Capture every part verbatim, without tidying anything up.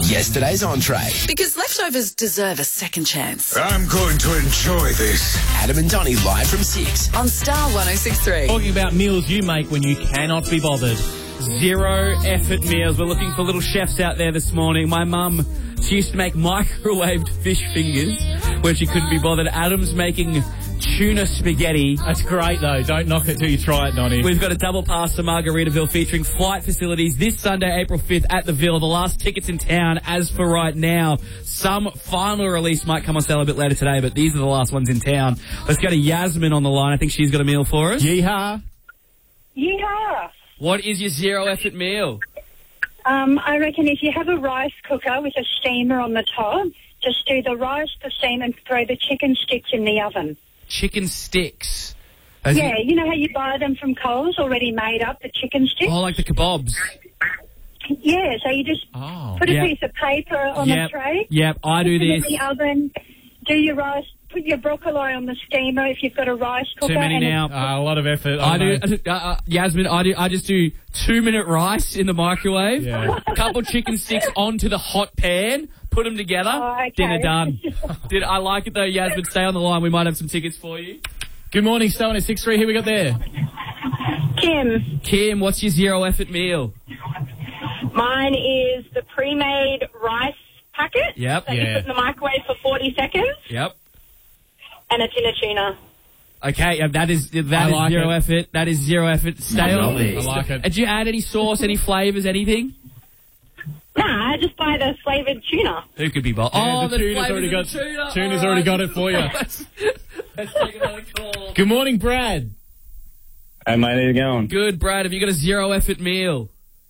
yesterday's entree. Because leftovers deserve a second chance. I'm going to enjoy this. Adam and Donnie live from six. On Star one oh six point three. Talking about meals you make when you cannot be bothered. Zero effort meals. We're looking for little chefs out there this morning. My mum, she used to make microwaved fish fingers when she couldn't be bothered. Adam's making tuna spaghetti. That's great, though. Don't knock it till you try it, Donnie. We've got a double pass to Margaritaville featuring flight facilities this Sunday, April fifth at the Ville. The last tickets in town as for right now. Some final release might come on sale a bit later today, but these are the last ones in town. Let's go to Yasmin on the line. I think she's got a meal for us. Yeehaw. Yeehaw. What is your zero effort meal? Um, I reckon if you have a rice cooker with a steamer on the top, just do the rice, the steam, and throw the chicken sticks in the oven. Chicken sticks. As yeah, in- you know how you buy them from Coles already made up, the chicken sticks? Oh, like the kebabs. Yeah, so you just Oh. put a Yep. piece of paper on Yep. a tray. Yep, I do put it this. in the oven, do your rice, put your broccoli on the steamer if you've got a rice cooker. Too many and now. Uh, a lot of effort. I do, know. uh, uh, Yasmin, I do, I just do two minute rice in the microwave, Yeah. couple chicken sticks onto the hot pan, put them together, Oh, okay. dinner done. Did I like it though, Yasmin? Stay on the line, we might have some tickets for you. Good morning, Star one oh six point three. Who we got there? Kim, Kim, what's your zero effort meal? Mine is the pre-made rice packet Yep, that yeah. you put in the microwave for forty seconds, Yep. and a tin of tuna. Okay, yeah, that is that I is like zero it. effort. That is zero effort. Stay on. I like it. Did you add any sauce, any flavours, anything? Nah, I just buy the flavoured tuna. Who could be bold? Yeah, oh, the tuna's already got- tuna. tuna's All already right. got it for you. let's, let's take another call. Good morning, Brad. Hey, mate, how you going? Good, Brad. Have you got a zero effort meal?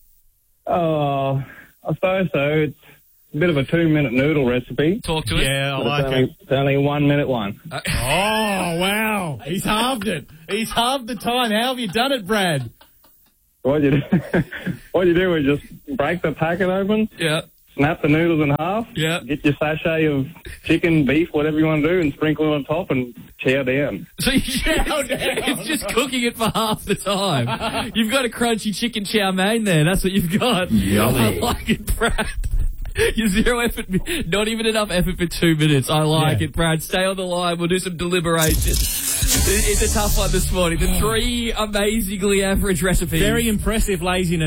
Oh, I suppose so. It's a bit of a two-minute noodle recipe. Talk to us. Yeah, I But like it's, only, it. it's only a one-minute one. Oh, wow. He's halved it. He's halved the time. How have you done it, Brad? What you do, what you do is just break the packet open, Yeah. snap the noodles in half, Yeah. get your sachet of chicken, beef, whatever you want to do, and sprinkle it on top and chow down. So you chow down. It's just cooking it for half the time. You've got a crunchy chicken chow mein there. That's what you've got. Yummy. I like it, Brad. Your zero effort, not even enough effort for two minutes. I like Yeah. it, Brad. Stay on the line. We'll do some deliberation. It's a tough one this morning. The three amazingly average recipes. Very impressive laziness.